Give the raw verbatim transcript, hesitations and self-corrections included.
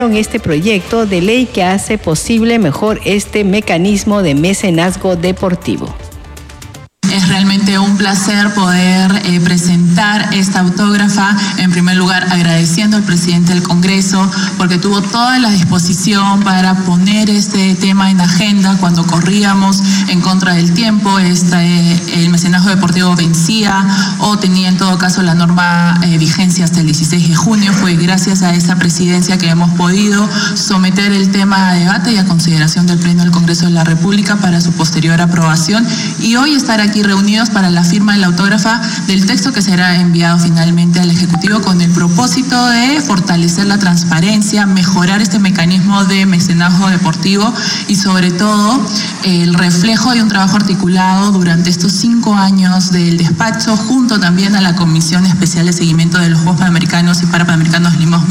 este proyecto de ley que hace posible mejor este mecanismo de mecenazgo deportivo. Es realmente un placer poder eh, presentar esta autógrafa, en primer lugar agradeciendo al presidente del Congreso porque tuvo toda la disposición para poner este tema en agenda cuando corríamos en contra del tiempo. Este, eh, el mecenazgo deportivo vencía o tenía en todo caso la norma eh, vigencia hasta el dieciséis de junio. Fue gracias a esa presidencia que hemos podido someter el tema a debate y a consideración del Pleno del Congreso de la República para su posterior aprobación, y hoy estar aquí reunidos para la firma de la autógrafa del texto que será enviado finalmente al Ejecutivo con el propósito de fortalecer la transparencia, mejorar este mecanismo de mecenazgo deportivo y sobre todo el reflejo de un trabajo articulado durante estos cinco años del despacho junto también a la Comisión Especial de Seguimiento de los Juegos Panamericanos y Parapanamericanos Lima